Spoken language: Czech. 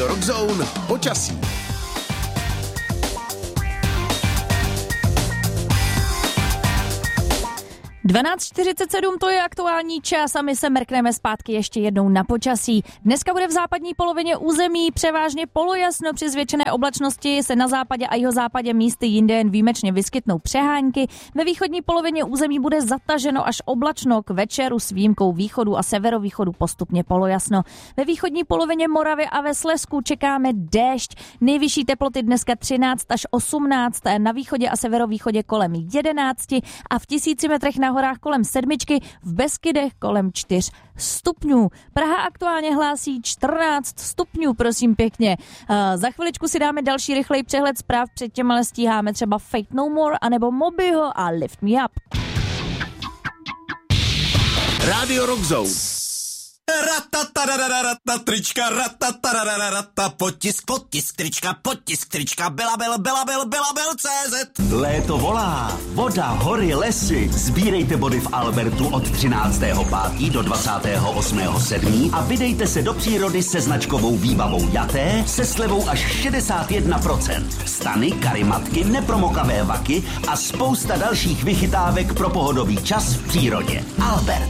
Rockzone počasí. 12:47, to je aktuální čas a my se mrkneme zpátky ještě jednou na počasí. Dneska bude v západní polovině území převážně polojasno, při zvětšené oblačnosti se na západě a jihozápadě místy jinde jen výjimečně vyskytnou přehánky. Ve východní polovině území bude zataženo až oblačno, k večeru s výjimkou východu a severovýchodu postupně polojasno. Ve východní polovině Moravy a ve Slezsku čekáme déšť. Nejvyšší teploty dneska 13 až 18, na východě a severovýchodě kolem 11 a v 1000 metrech na horách kolem 7, v Beskydech kolem 4 stupňů. Praha aktuálně hlásí 14 stupňů, prosím pěkně. Za chviličku si dáme další rychlej přehled zpráv, před těm ale stíháme třeba Fate No More anebo Mobyho a Lift Me Up. Rádio Rockzone. Trička, potisk trička, Belabil.cz. Léto volá, voda, hory, lesy. Sbírejte body v Albertu od 13.5. do 28.7. a vydejte se do přírody se značkovou výbavou Jaté se slevou až 61%. Stany, karimatky, nepromokavé vaky a spousta dalších vychytávek pro pohodový čas v přírodě. Albert.